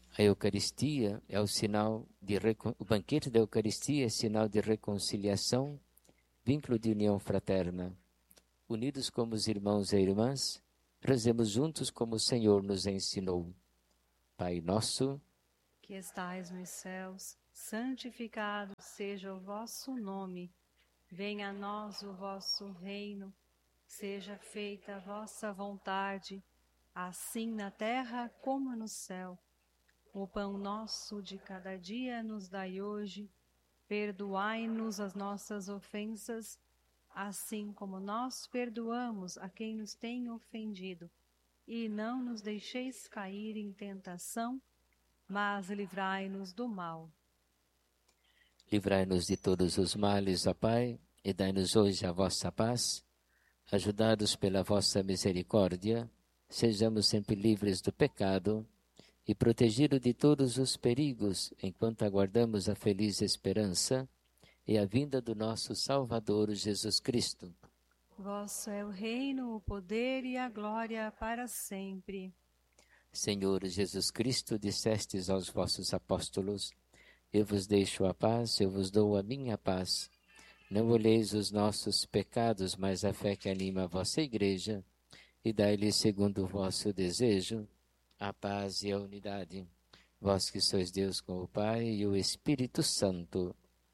A Eucaristia é o sinal o banquete da Eucaristia é sinal de reconciliação, vínculo de união fraterna. Unidos como os irmãos e irmãs, rezemos juntos como o Senhor nos ensinou. Pai nosso, que estais nos céus, santificado seja o vosso nome. Venha a nós o vosso reino. Seja feita a vossa vontade, assim na terra como no céu. O pão nosso de cada dia nos dai hoje. Perdoai-nos as nossas ofensas, assim como nós perdoamos a quem nos tem ofendido. E não nos deixeis cair em tentação, mas livrai-nos do mal. livrai-nos de todos os males, ó Pai, e dai-nos hoje a vossa paz. Ajudados pela vossa misericórdia, sejamos sempre livres do pecado e protegidos de todos os perigos, enquanto aguardamos a feliz esperança e a vinda do nosso Salvador Jesus Cristo. Vosso é o reino, o poder e a glória para sempre. Senhor Jesus Cristo, dissestes aos vossos apóstolos: eu vos deixo a paz, eu vos dou a minha paz. Não olheis os nossos pecados, mas a fé que anima a vossa igreja, e dai-lhe, segundo o vosso desejo, a paz e a unidade. Vós que sois Deus com o Pai e o Espírito Santo.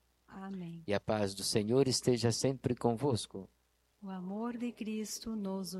Amém. E a paz do Senhor esteja sempre convosco. O amor de Cristo nos